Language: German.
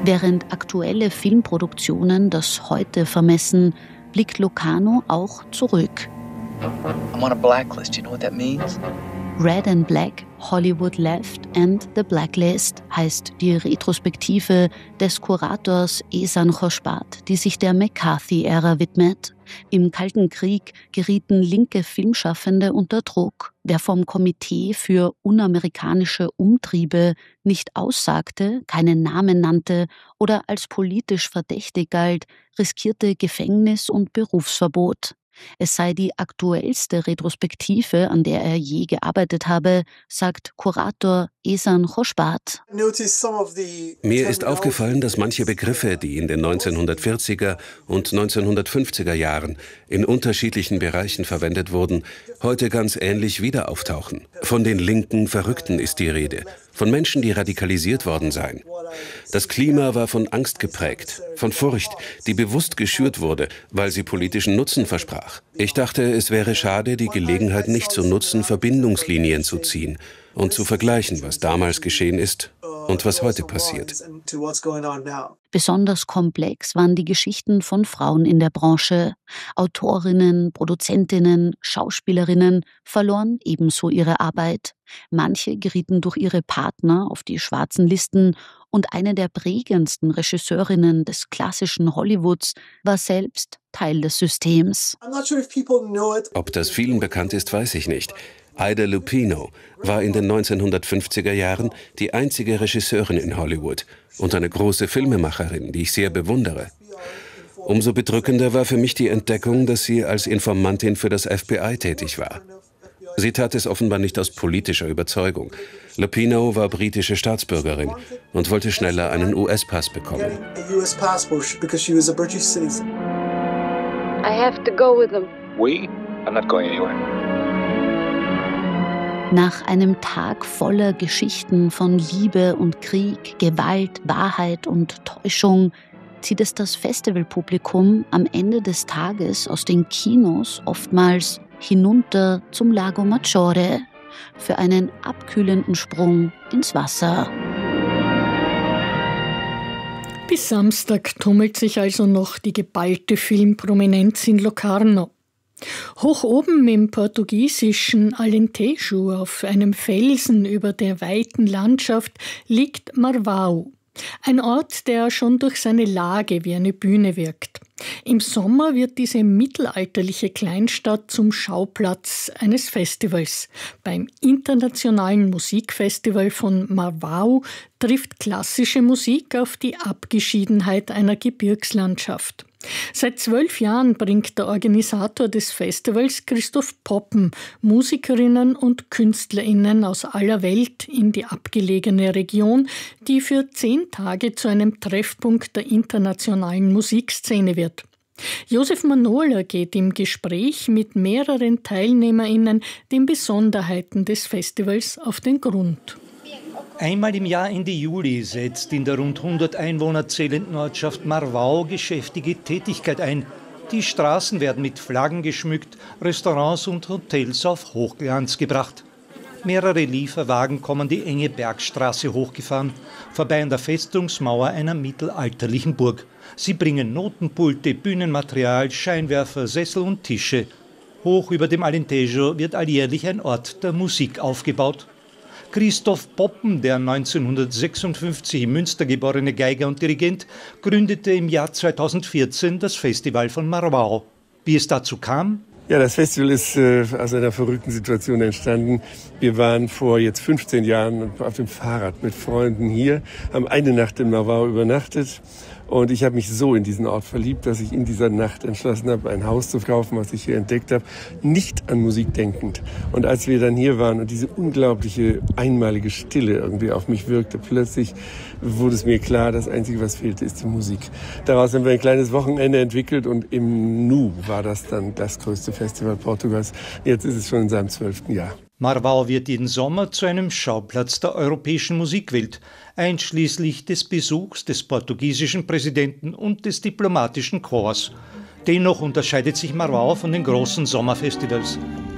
Während aktuelle Filmproduktionen das Heute vermessen, blickt Locarno auch zurück. I'm on a blacklist. You know what that means? Red and Black, Hollywood Left and the Blacklist heißt die Retrospektive des Kurators Ehsan Khoshbad, die sich der McCarthy-Ära widmet. Im Kalten Krieg gerieten linke Filmschaffende unter Druck. Wer vom Komitee für unamerikanische Umtriebe nicht aussagte, keinen Namen nannte oder als politisch verdächtig galt, riskierte Gefängnis und Berufsverbot. Es sei die aktuellste Retrospektive, an der er je gearbeitet habe, sagt Kurator Ehsan Khoshbad. Mir ist aufgefallen, dass manche Begriffe, die in den 1940er und 1950er Jahren in unterschiedlichen Bereichen verwendet wurden, heute ganz ähnlich wieder auftauchen. Von den linken Verrückten ist die Rede, von Menschen, die radikalisiert worden seien. Das Klima war von Angst geprägt, von Furcht, die bewusst geschürt wurde, weil sie politischen Nutzen versprach. Ich dachte, es wäre schade, die Gelegenheit nicht zu nutzen, Verbindungslinien zu ziehen und zu vergleichen, was damals geschehen ist und was heute passiert. Besonders komplex waren die Geschichten von Frauen in der Branche. Autorinnen, Produzentinnen, Schauspielerinnen verloren ebenso ihre Arbeit. Manche gerieten durch ihre Partner auf die schwarzen Listen und eine der prägendsten Regisseurinnen des klassischen Hollywoods war selbst Teil des Systems. Ob das vielen bekannt ist, weiß ich nicht. Ida Lupino war in den 1950er Jahren die einzige Regisseurin in Hollywood und eine große Filmemacherin, die ich sehr bewundere. Umso bedrückender war für mich die Entdeckung, dass sie als Informantin für das FBI tätig war. Sie tat es offenbar nicht aus politischer Überzeugung. Lupino war britische Staatsbürgerin und wollte schneller einen US-Pass bekommen. I have to go with them. We? I'm not going anywhere. Nach einem Tag voller Geschichten von Liebe und Krieg, Gewalt, Wahrheit und Täuschung zieht es das Festivalpublikum am Ende des Tages aus den Kinos oftmals hinunter zum Lago Maggiore für einen abkühlenden Sprung ins Wasser. Bis Samstag tummelt sich also noch die geballte Filmprominenz in Locarno. Hoch oben im portugiesischen Alentejo auf einem Felsen über der weiten Landschaft liegt Marvão, ein Ort, der schon durch seine Lage wie eine Bühne wirkt. Im Sommer wird diese mittelalterliche Kleinstadt zum Schauplatz eines Festivals. Beim Internationalen Musikfestival von Marvão trifft klassische Musik auf die Abgeschiedenheit einer Gebirgslandschaft. Seit 12 Jahren bringt der Organisator des Festivals, Christoph Poppen, Musikerinnen und KünstlerInnen aus aller Welt in die abgelegene Region, die für 10 Tage zu einem Treffpunkt der internationalen Musikszene wird. Josef Manola geht im Gespräch mit mehreren TeilnehmerInnen den Besonderheiten des Festivals auf den Grund. Einmal im Jahr Ende Juli setzt in der rund 100 Einwohner zählenden Ortschaft Marvão geschäftige Tätigkeit ein. Die Straßen werden mit Flaggen geschmückt, Restaurants und Hotels auf Hochglanz gebracht. Mehrere Lieferwagen kommen die enge Bergstraße hochgefahren, vorbei an der Festungsmauer einer mittelalterlichen Burg. Sie bringen Notenpulte, Bühnenmaterial, Scheinwerfer, Sessel und Tische. Hoch über dem Alentejo wird alljährlich ein Ort der Musik aufgebaut. Christoph Poppen, der 1956 in Münster geborene Geiger und Dirigent, gründete im Jahr 2014 das Festival von Marvão. Wie es dazu kam? Ja, das Festival ist aus einer verrückten Situation entstanden. Wir waren vor jetzt 15 Jahren auf dem Fahrrad mit Freunden hier, haben eine Nacht in Marvão übernachtet. Und ich habe mich so in diesen Ort verliebt, dass ich in dieser Nacht entschlossen habe, ein Haus zu kaufen, was ich hier entdeckt habe, nicht an Musik denkend. Und als wir dann hier waren und diese unglaubliche, einmalige Stille irgendwie auf mich wirkte, plötzlich wurde es mir klar, das Einzige, was fehlte, ist die Musik. Daraus haben wir ein kleines Wochenende entwickelt und im Nu war das dann das größte Festival Portugals. Jetzt ist es schon in seinem 12. Jahr. Marvão wird jeden Sommer zu einem Schauplatz der europäischen Musikwelt, einschließlich des Besuchs des portugiesischen Präsidenten und des diplomatischen Korps. Dennoch unterscheidet sich Marvão von den großen Sommerfestivals.